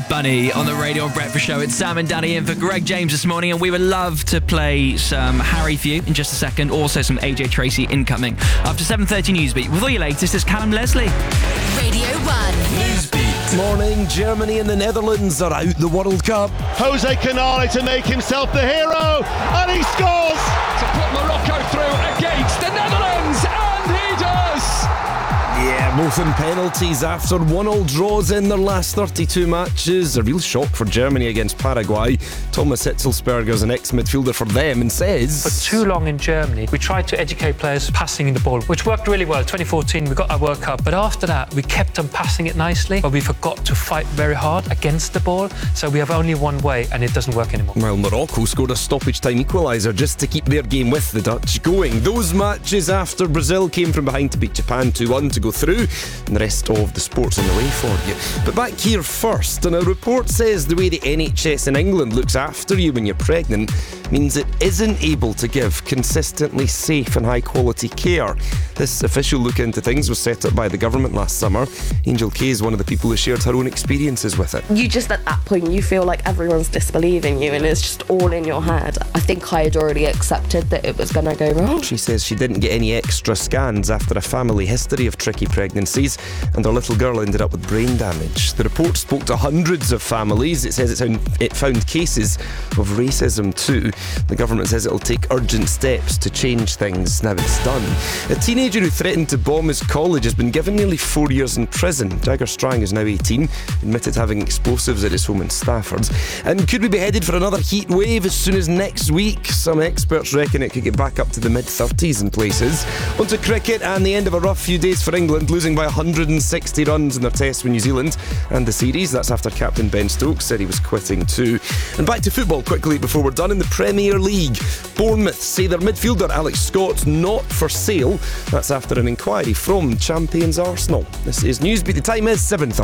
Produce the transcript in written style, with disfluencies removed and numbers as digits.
Bad Bunny on the Radio Breakfast Show. It's Sam and Danny in for Greg James this morning, and we would love to play some Harry for you in just a second. Also some AJ Tracy incoming after 7:30 Newsbeat. With all your latest, it's Callum Leslie. Radio 1 Newsbeat. Morning. Germany and the Netherlands are out the World Cup. Jose Canale to make himself the hero, and he scores to put Morocco through against the Netherlands, and he does. Yeah, both in penalties after 1-1 draws in their last 32 matches. A real shock for Germany against Paraguay. Thomas Hitzelsberger's an ex-midfielder for them and says... For too long in Germany, we tried to educate players passing the ball, which worked really well. 2014, we got our World Cup. But after that, we kept on passing it nicely, but we forgot to fight very hard against the ball. So we have only one way, and it doesn't work anymore. Well, Morocco scored a stoppage-time equaliser just to keep their game with the Dutch going. Those matches after Brazil came from behind to beat Japan 2-1 to go through, and the rest of the sports on the way for you. But back here first, and a report says the way the NHS in England looks after you when you're pregnant means it isn't able to give consistently safe and high quality care. This official look into things was set up by the government last summer. Angel Kay is one of the people who shared her own experiences with it. You just, at that point, you feel like everyone's disbelieving you and it's just all in your head. I think I had already accepted that it was going to go wrong. She says she didn't get any extra scans after a family history of tricky pregnancies, and her little girl ended up with brain damage. The report spoke to hundreds of families. It says it found cases of racism too. The government says it'll take urgent steps to change things now it's done. A teenager who threatened to bomb his college has been given nearly 4 years in prison. Jagger Strang is now 18, admitted having explosives at his home in Stafford. And could we be headed for another heat wave as soon as next week? Some experts reckon it could get back up to the mid-30s in places. On to cricket and the end of a rough few days for England, losing by 160 runs in their test with New Zealand and the series. That's after captain Ben Stokes said he was quitting too. And back to football quickly before we're done. In the Premier League, Bournemouth say their midfielder Alex Scott's not for sale. That's after an inquiry from champions Arsenal. This is Newsbeat. The time is 7:30.